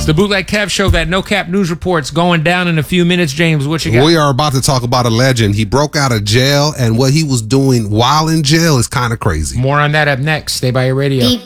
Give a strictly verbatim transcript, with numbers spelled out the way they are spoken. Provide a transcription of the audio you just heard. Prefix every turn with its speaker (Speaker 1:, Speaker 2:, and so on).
Speaker 1: It's the Bootleg Kev Show. That No Cap News Report's going down in a few minutes. James, what you got?
Speaker 2: We are about to talk about a legend. He broke out of jail, and what he was doing while in jail is kind of crazy.
Speaker 1: More on that up next. Stay by your radio.
Speaker 3: Beep,